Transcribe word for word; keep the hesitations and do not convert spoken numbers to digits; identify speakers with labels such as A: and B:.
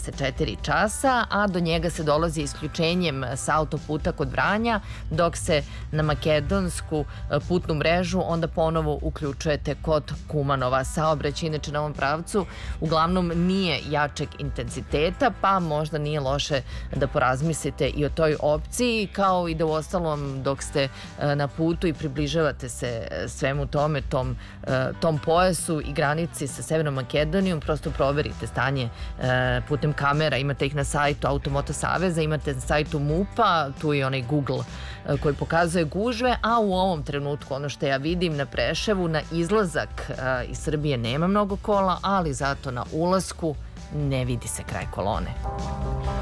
A: dvadeset četiri časa, a do njega se dolazi isključenjem sa autoputa kod Vranja, dok se na makedonsku putnu mrežu onda ponovo uključujete kod Kumanova. Saobraćaj inače na ovom pravcu uglavnom nije jačeg intenziteta, pa možda nije loše da porazmislite i o toj opciji, kao i da u ostalom dok ste na putu i približavate se svemu tome, tom, tom pojasu i granici sa Severnom Makedonijom, prosto proverite stanje putem kamera. Imate ih na sajtu Automoto Saveza, imate na sajtu MUP-a, tu je onaj Google koji pokazuje gužve, a u ovom trenutku ono što ja vidim na Preševu, na izlazak iz Srbije nema mnogo kola, ali zato na ulasku ne vidi se kraj kolone.